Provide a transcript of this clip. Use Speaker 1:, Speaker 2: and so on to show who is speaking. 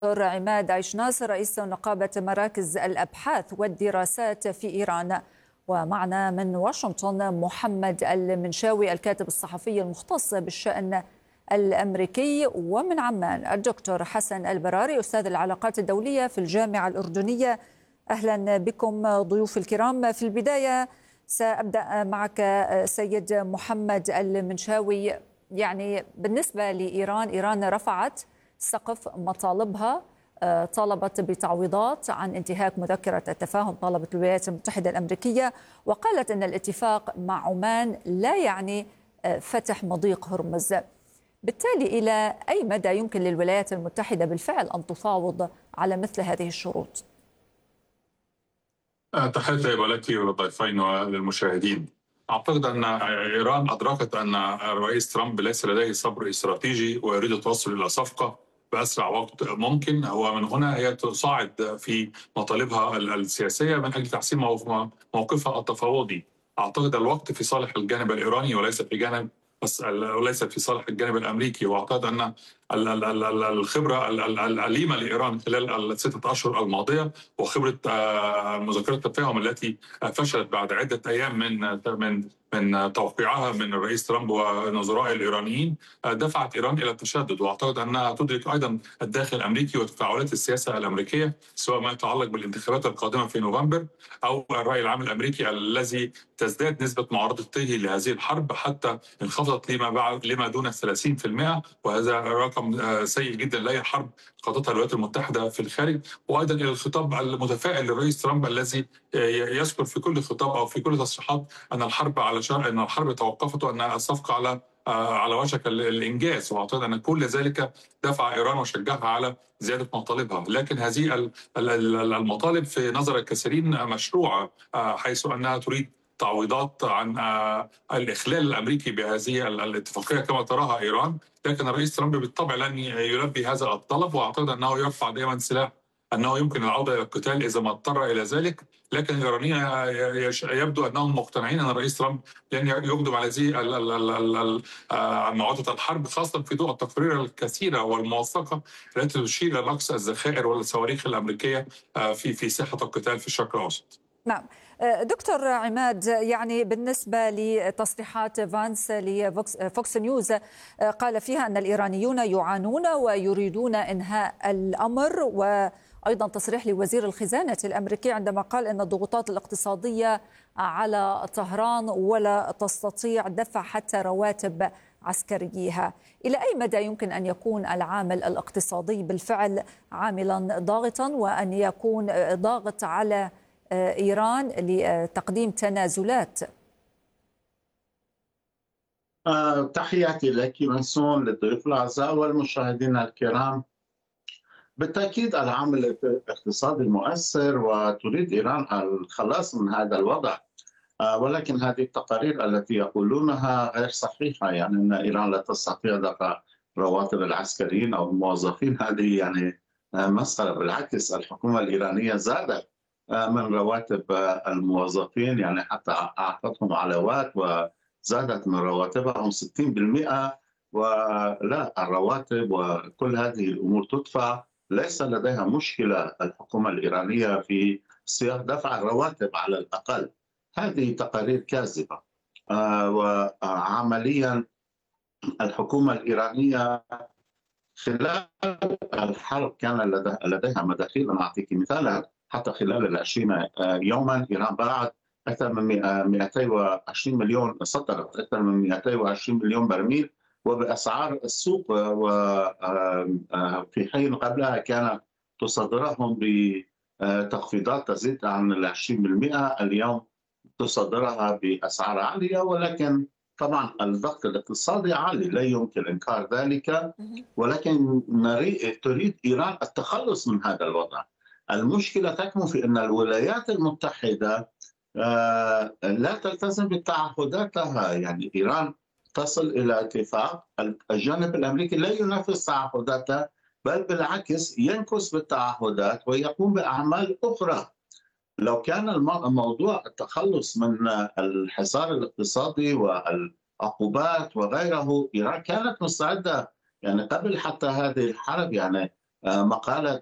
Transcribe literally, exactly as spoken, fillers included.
Speaker 1: دكتور عماد عيش ناصر، رئيس نقابة مراكز الأبحاث والدراسات في إيران. ومعنا من واشنطن محمد المنشاوي، الكاتب الصحفي المختص بالشأن الأمريكي. ومن عمان الدكتور حسن البراري، أستاذ العلاقات الدولية في الجامعة الأردنية. أهلا بكم ضيوف الكرام. في البداية سأبدأ معك سيد محمد المنشاوي. يعني بالنسبة لإيران، إيران رفعت سقف مطالبها، طالبت بتعويضات عن انتهاك مذكرة التفاهم، طالبت الولايات المتحدة الأمريكية، وقالت أن الاتفاق مع عمان لا يعني فتح مضيق هرمز. بالتالي إلى أي مدى يمكن للولايات المتحدة بالفعل أن تفاوض على مثل هذه الشروط؟
Speaker 2: تحياتي لك وللضيفين وللمشاهدين. أعتقد أن إيران أدركت أن الرئيس ترامب ليس لديه صبر استراتيجي ويريد التوصل إلى صفقة بأسرع وقت ممكن، ومن هنا هي تصاعد في مطالبها السياسية من أجل تحسين موقفها التفاوضي. أعتقد الوقت في صالح الجانب الإيراني وليس في جانب وليس في صالح الجانب الأمريكي. وأعتقد أن الخبرة الأليمة لإيران خلال الستة أشهر الماضية وخبرة مذكرة التفاهم التي فشلت بعد عدة أيام من من من توقيعها من الرئيس ترامب ونظراء الإيرانيين دفعت إيران إلى التشدد. وأعتقد أنها تدرك أيضا الداخل الأمريكي وتفاعلات السياسة الأمريكية، سواء ما يتعلق بالانتخابات القادمة في نوفمبر أو الرأي العام الأمريكي الذي تزداد نسبة معارضته لهذه الحرب حتى انخفضت لما بعد لما دون ثلاثين بالمئة، وهذا رقم سيء جدا لأي حرب قادتها الولايات المتحدة في الخارج. وأيضا إلى الخطاب المتفائل للرئيس ترامب الذي يذكر في كل خطاب أو في كل تصريحات أن الحرب على شر... أن الحرب توقفت وأن الصفقة على على وشك الإنجاز. وأعتقد أن كل ذلك دفع إيران وشجعها على زيادة مطالبها. لكن هذه المطالب في نظر الكثيرين مشروعة، حيث أنها تريد تعويضات عن الإخلال الأمريكي بهذه الاتفاقية كما تراها إيران. لكن الرئيس ترامب بالطبع لن يلبي هذا الطلب، وأعتقد أنه يرفع دائما سلاح أنه يمكن العودة إلى القتال إذا ما اضطر إلى ذلك. لكن الإيرانيين يبدو أنهم مقتنعين أن الرئيس ترامب لن يقدم على هذه معاهدة الحرب، خاصة في ضوء التقارير الكثيرة والموثقة التي تشير إلى نقص الذخائر والصواريخ الأمريكية في في ساحة القتال في الشرق الأوسط.
Speaker 1: نعم دكتور عماد، يعني بالنسبة لتصريحات فانس لفوكس نيوز، قال فيها أن الإيرانيون يعانون ويريدون إنهاء الأمر، وأيضا تصريح لوزير الخزانة الأمريكي عندما قال أن الضغوطات الاقتصادية على طهران ولا تستطيع دفع حتى رواتب عسكريها. إلى أي مدى يمكن أن يكون العامل الاقتصادي بالفعل عاملا ضاغطا، وأن يكون ضاغط على إيران لتقديم تنازلات؟
Speaker 3: أه تحياتي لك منسون، للضيوف الأعزاء والمشاهدين الكرام. بالتأكيد العامل الاقتصادي مؤثر، وتريد إيران الخلاص من هذا الوضع، أه ولكن هذه التقارير التي يقولونها غير صحيحة. يعني أن إيران لا تستطيع دفع رواتب العسكريين أو الموظفين، هذه يعني مسخرة. بالعكس، الحكومة الإيرانية زادت من رواتب الموظفين، يعني حتى أعطتهم علاوات وزادت من رواتبهم ستين بالمئة. ولا الرواتب وكل هذه الأمور تدفع، ليس لديها مشكلة الحكومة الإيرانية في سياق دفع الرواتب على الأقل. هذه تقارير كاذبة. وعمليا الحكومة الإيرانية خلال الحرب كان لديها مداخيل. أنا أعطيك مثالا، حتى خلال العشرين يوما إيران باعت أكثر من مئتين وعشرين مليون، صدرت أكثر من مئتين وعشرين مليون برميل وبأسعار السوق، وفي حين قبلها كان تصدرهم بتخفيضات تزيد عن العشرين بالمئة. اليوم تصدرها بأسعار عالية، ولكن طبعا الضغط الاقتصادي عالي، لا يمكن إنكار ذلك. ولكن تريد إيران التخلص من هذا الوضع. المشكلة تكمن في أن الولايات المتحدة لا تلتزم بالتعهدات لها. يعني إيران تصل إلى اتفاق، الجانب الأمريكي لا ينفذ تعهداته، بل بالعكس ينكس بالتعهدات ويقوم بأعمال أخرى. لو كان الموضوع التخلص من الحصار الاقتصادي والعقوبات وغيره، إيران كانت مستعدة يعني قبل حتى هذه الحرب. يعني مقالة